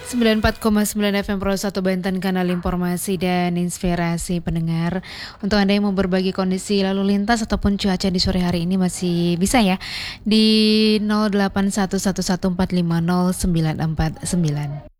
94,9 FM Pro 1 Banten, kanal informasi dan inspirasi pendengar. Untuk Anda yang mau berbagi kondisi lalu lintas ataupun cuaca di sore hari ini masih bisa ya di 081114500949.